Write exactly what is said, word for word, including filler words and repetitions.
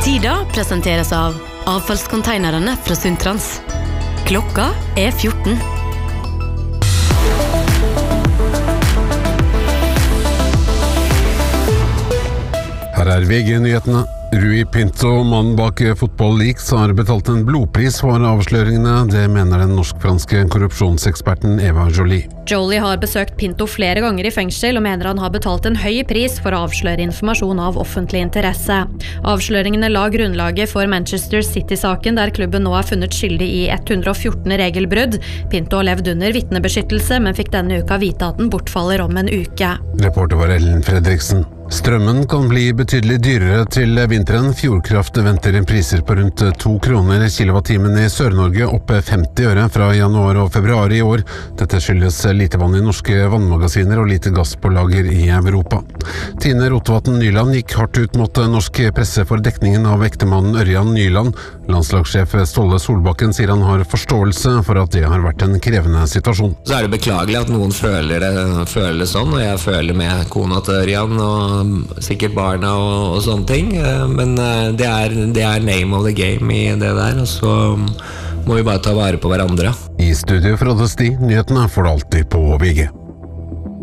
Sida presenteres av avfallskonteinerne fra Suntrans. Klokka er fjorten. Her er V G-nyhetene. Rui Pinto, mannen bak Football Leaks, har betalt en blodpris for avsløringene. Det mener den norsk-franske korrupsjonseksperten Eva Jolie. Jolie har besøkt Pinto flere ganger i fengsel og mener han har betalt en høy pris for å avsløre informasjon av offentlig interesse. Avsløringene la grunnlaget for Manchester City-saken, der klubben nå er funnet skyldig i ett hundre og fjorten regelbrudd. Pinto har levd under vitnebeskyttelse, men fikk denne uka vite at den bortfaller om en uke. Reporter var Ellen Fredriksen. Strømmen kan bli betydelig dyrere til vinteren. Fjordkraft venter priser på rundt to kroner kilowattimen i Sør-Norge, opp femti øre fra januar og februar i år. Dette skyldes lite vann i norske vannmagasiner og lite gass på lager i Europa. Tine Rotevatn Nyland gikk hardt ut mot norsk presse for dekningen av ektemannen Ørjan Nyland. Landslagssjef Ståle Solbakken sier han har forståelse for at det har vært en krevende situasjon. Så er det beklagelig at noen føler det, føler det sånn, og jeg føler med kona til Ørjan og sikkert barna og, og sånne ting, men det er, det er name of the game i det der, og så må vi bare ta vare på hverandre. I studio fra Døsti, nyhetene får du alltid på V G.